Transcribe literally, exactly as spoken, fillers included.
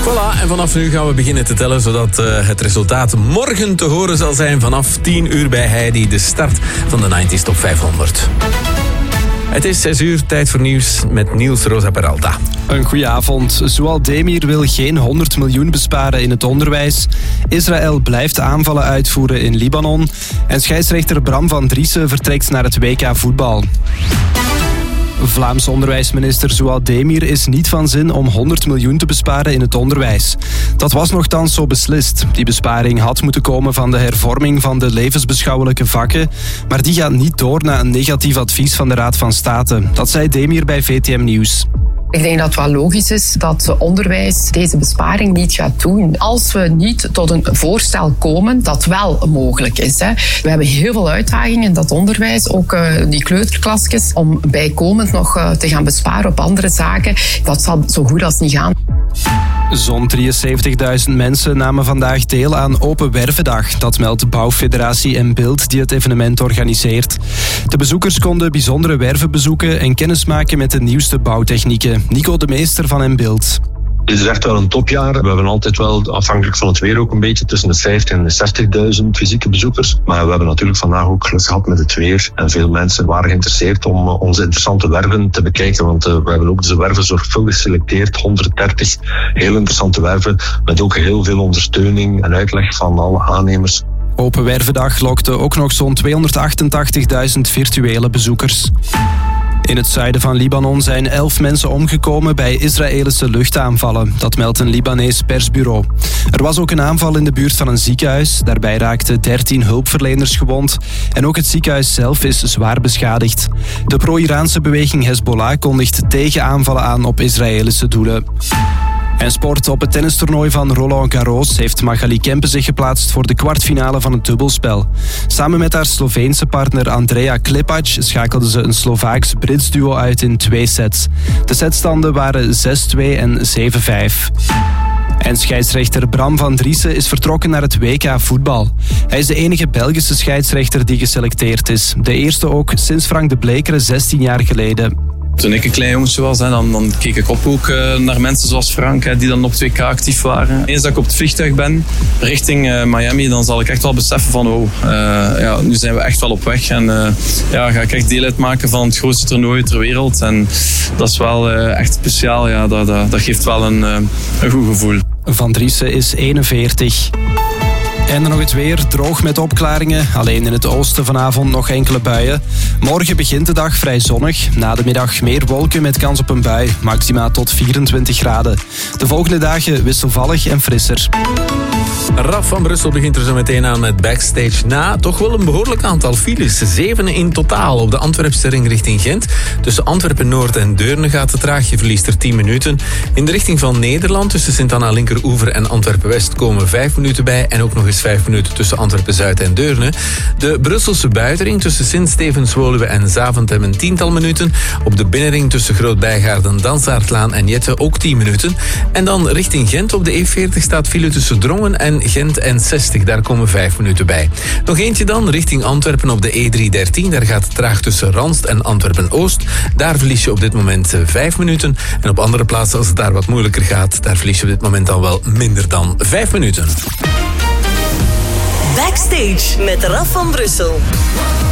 Voilà, en vanaf nu gaan we beginnen te tellen, zodat uh, het resultaat morgen te horen zal zijn vanaf tien uur bij Heidi, de start van de negentig Top vijfhonderd. Het is zes uur, tijd voor nieuws met Niels Rosa Peralta. Een goeie avond. Zoualdemir wil geen honderd miljoen besparen in het onderwijs. Israël blijft aanvallen uitvoeren in Libanon. En scheidsrechter Bram van Driessen vertrekt naar het W K voetbal. Vlaams onderwijsminister Zoualdemir is niet van zin om honderd miljoen te besparen in het onderwijs. Dat was nochtans zo beslist. Die besparing had moeten komen van de hervorming van de levensbeschouwelijke vakken, maar die gaat niet door na een negatief advies van de Raad van State. Dat zei Demir bij V T M Nieuws. Ik denk dat het wel logisch is dat onderwijs deze besparing niet gaat doen. Als we niet tot een voorstel komen dat wel mogelijk is. Hè. We hebben heel veel uitdagingen in dat onderwijs, ook uh, die kleuterklasjes, om bijkomend nog uh, te gaan besparen op andere zaken. Dat zal zo goed als niet gaan. Zo'n drieënzeventigduizend mensen namen vandaag deel aan Open Wervendag. Dat meldt Bouwfederatie en Beeld die het evenement organiseert. De bezoekers konden bijzondere werven bezoeken en kennismaken met de nieuwste bouwtechnieken. Nico de Meester van en Beeld. Dit is echt wel een topjaar. We hebben altijd wel, afhankelijk van het weer ook een beetje, tussen de vijftig en de zestigduizend fysieke bezoekers. Maar we hebben natuurlijk vandaag ook geluk gehad met het weer. En veel mensen waren geïnteresseerd om onze interessante werven te bekijken. Want uh, we hebben ook deze werven zorgvuldig geselecteerd. honderddertig heel interessante werven. Met ook heel veel ondersteuning en uitleg van alle aannemers. Open Wervendag lokte ook nog zo'n tweehonderdachtentachtigduizend virtuele bezoekers. In het zuiden van Libanon zijn elf mensen omgekomen bij Israëlische luchtaanvallen. Dat meldt een Libanees persbureau. Er was ook een aanval in de buurt van een ziekenhuis. Daarbij raakten dertien hulpverleners gewond. En ook het ziekenhuis zelf is zwaar beschadigd. De pro-Iraanse beweging Hezbollah kondigt tegenaanvallen aan op Israëlische doelen. En sport. Op het tennistoernooi van Roland Garros heeft Magali Kempe zich geplaatst voor de kwartfinale van het dubbelspel. Samen met haar Sloveense partner Andrea Klepac schakelde ze een Slovaaks-Brits duo uit in twee sets. De setstanden waren zes twee en zeven vijf. En scheidsrechter Bram van Driessen is vertrokken naar het W K voetbal. Hij is de enige Belgische scheidsrechter die geselecteerd is. De eerste ook sinds Frank de Blekeren zestien jaar geleden. Toen ik een klein jongetje was, hè, dan, dan keek ik op ook uh, naar mensen zoals Frank, hè, die dan op het W K actief waren. Eens dat ik op het vliegtuig ben, richting uh, Miami, dan zal ik echt wel beseffen van oh, uh, ja, nu zijn we echt wel op weg. En uh, ja, ga ik echt deel uitmaken van het grootste toernooi ter wereld. En dat is wel uh, echt speciaal. Ja, dat, dat, dat geeft wel een, uh, een goed gevoel. Van Driessen is eenenveertig. En dan nog het weer, droog met opklaringen. Alleen in het oosten vanavond nog enkele buien. Morgen begint de dag vrij zonnig. Na de middag meer wolken met kans op een bui. Maxima tot vierentwintig graden. De volgende dagen wisselvallig en frisser. Raf van Brussel begint er zo meteen aan met Backstage na. Toch wel een behoorlijk aantal files. Zeven in totaal op de Antwerpse ring richting Gent. Tussen Antwerpen-Noord en Deurne gaat het traag. Je verliest er tien minuten. In de richting van Nederland tussen Sint-Anna-Linkeroever en Antwerpen-West komen vijf minuten bij. En ook nog eens vijf minuten tussen Antwerpen-Zuid en Deurne. De Brusselse buitenring tussen Sint-Stevens-Woluwe en Zaventem een tiental minuten. Op de binnenring tussen Groot-Bijgaarden, Dansaardlaan en Jette ook tien minuten. En dan richting Gent op de E veertig staat file tussen Drongen en Gent en zestig. Daar komen vijf minuten bij. Nog eentje dan richting Antwerpen op de E driehonderddertien. Daar gaat het traag tussen Ranst en Antwerpen-Oost. Daar verlies je op dit moment vijf minuten. En op andere plaatsen, als het daar wat moeilijker gaat, daar verlies je op dit moment dan wel minder dan vijf minuten. Backstage met Raf van Brussel.